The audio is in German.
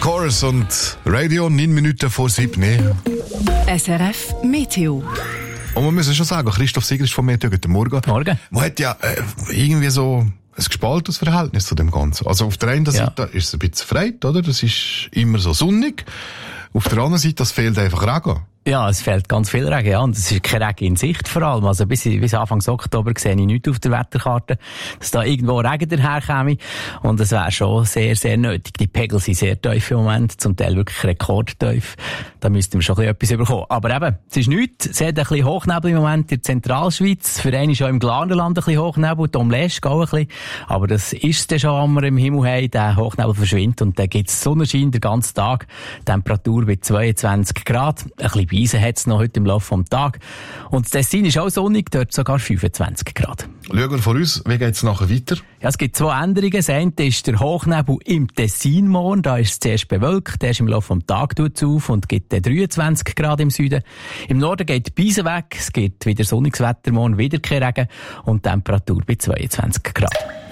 Chorus und Radio 9 Minuten vor 7. SRF Meteo. Und man muss schon sagen, Christoph Sieger ist von Meteo. Guten Morgen. Morgen. Man hat ja irgendwie so ein gespaltenes Verhältnis zu dem Ganzen. Also auf der einen Seite ist es ein bisschen freit, oder? Das ist immer so sonnig. Auf der anderen Seite, das fehlt einfach Regen. Ja, es fehlt ganz viel Regen, ja. Und es ist kein Regen in Sicht vor allem. Also bis Anfang Oktober sehe ich nichts auf der Wetterkarte, dass da irgendwo Regen daherkäme. Und es wäre schon sehr, sehr nötig. Die Pegel sind sehr tief im Moment, zum Teil wirklich rekordtief. Da müssten wir schon ein bisschen etwas bekommen. Aber eben, es ist nichts. Es hat ein bisschen Hochnebel im Moment in der Zentralschweiz. Für einen ist auch im Glarnerland ein bisschen Hochnebel, Tom Lesch auch ein bisschen. Aber das ist dann schon, wenn wir im Himmel haben. Der Hochnebel verschwindet und dann gibt es Sonnenschein den ganzen Tag. Temperatur bei 22 Grad. Ein bisschen Eisen hat es noch heute im Laufe des Tages. Und das Tessin ist auch sonnig, dort sogar 25 Grad. Schauen wir von uns, wie geht es nachher weiter? Ja, es gibt zwei Änderungen. Das eine ist der Hochnebel im Tessin morgen. Da ist es zuerst bewölkt. Der ist im Laufe des Tages auf und gibt 23 Grad im Süden. Im Norden geht die Beise weg. Es gibt wieder sonniges Wetter morgen, wieder kein Regen und Temperatur bei 22 Grad.